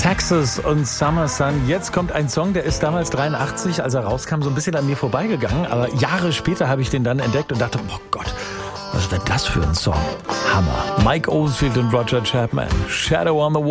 Texas und Summer Sun. Jetzt kommt ein Song, der ist damals 83, als er rauskam, so ein bisschen an mir vorbeigegangen. Aber Jahre später habe ich den dann entdeckt und dachte, oh Gott, was ist denn das für ein Song? Hammer. Mike Oldfield und Roger Chapman. Shadow on the Wall.